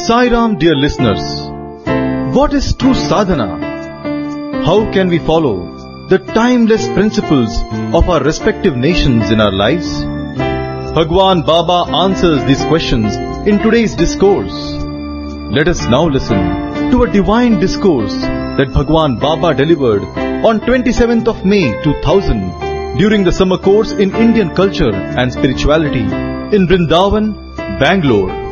Sai Ram, dear listeners. What is true sadhana? How can we follow the timeless principles of our respective nations in our lives? Bhagwan Baba answers these questions in today's discourse. Let us now listen to a divine discourse that Bhagwan Baba delivered on 27th of May 2000 during the summer course in Indian culture and spirituality in Vrindavan, Bangalore.